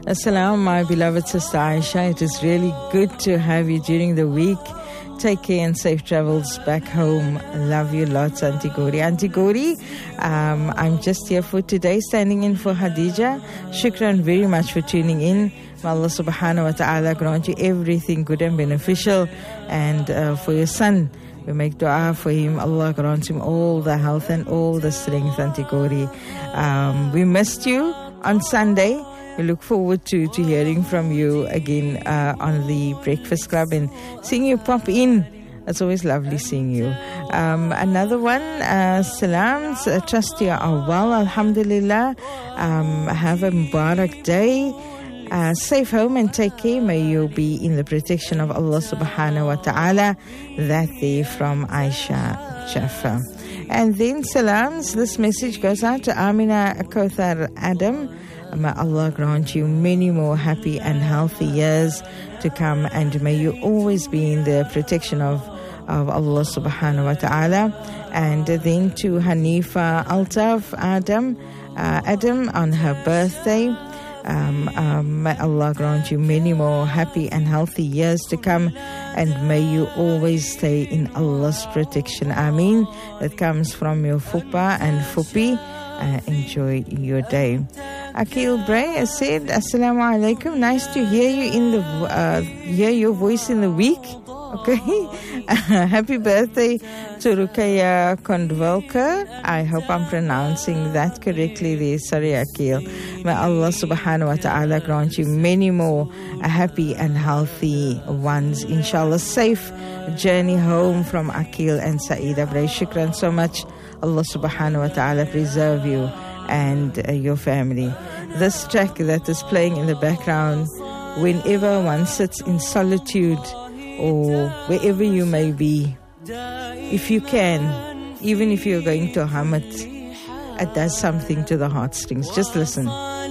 Assalamu, my beloved sister Aisha. It is really good to have you during the week. Take care and safe travels back home. Love you lots, Auntie Gori. Auntie Gori, I'm just here for today, standing in for Hadija. Shukran very much for tuning in. May Allah subhanahu wa ta'ala grant you everything good and beneficial. And for your son, we make dua for him. Allah grants him all the health and all the strength, Auntie Gori. We missed you on Sunday. We look forward to hearing from you again on the Breakfast Club and seeing you pop in. It's always lovely seeing you. Another one, salams. Trust you are well, alhamdulillah. Have a Mubarak day. Safe home and take care. May you be in the protection of Allah subhanahu wa ta'ala. That day from Aisha Jaffa. And then salams. This message goes out to Amina Kothar Adam. May Allah grant you many more happy and healthy years to come, and may you always be in the protection of Allah subhanahu wa ta'ala. And then to Hanifa Altaf Adam on her birthday, may Allah grant you many more happy and healthy years to come, and may you always stay in Allah's protection. Ameen. That comes from your Fupa and Fupi. Enjoy your day. Akil Bray has said, Assalamu alaikum. Nice to hear you hear your voice in the week. Okay. Happy birthday to Rukaya Kondvalka. I hope I'm pronouncing that correctly there. Sorry, Akil. May Allah subhanahu wa ta'ala grant you many more happy and healthy ones. Inshallah, safe journey home from Akil and Saida Bray. Shukran so much. Allah subhanahu wa ta'ala preserve you and your family. This track that is playing in the background, whenever one sits in solitude or wherever you may be, if you can, even if you're going to hum it, it does something to the heartstrings. Just listen.